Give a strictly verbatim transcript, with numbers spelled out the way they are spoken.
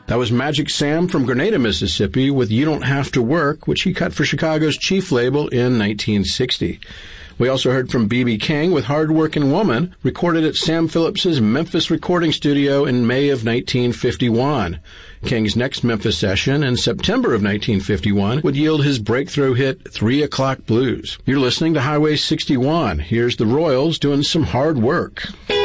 That was Magic Sam from Grenada, Mississippi, with You Don't Have to Work, which he cut for Chicago's Chief label in nineteen sixty. We also heard from B B King with Hard Workin' Woman, recorded at Sam Phillips's Memphis recording studio in May of nineteen fifty-one. King's next Memphis session in September of nineteen fifty-one would yield his breakthrough hit, Three O'Clock Blues. You're listening to Highway sixty-one. Here's the Royals doing some hard work.